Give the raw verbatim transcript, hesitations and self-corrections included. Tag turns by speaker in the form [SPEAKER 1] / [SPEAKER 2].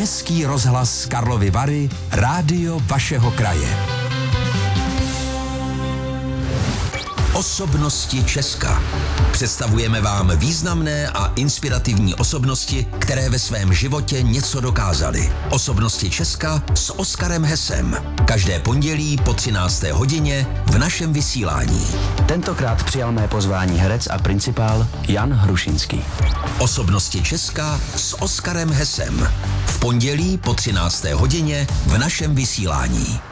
[SPEAKER 1] Český rozhlas Karlovy Vary, rádio vašeho kraje. Osobnosti Česka. Představujeme vám významné a inspirativní osobnosti, které ve svém životě něco dokázaly. Osobnosti Česka s Oskarem Hesem. Každé pondělí po třinácté hodině v našem vysílání.
[SPEAKER 2] Tentokrát přijal mé pozvání herec a principál Jan Hrušinský.
[SPEAKER 1] Osobnosti Česka s Oskarem Hesem. V pondělí po třinácté hodině v našem vysílání.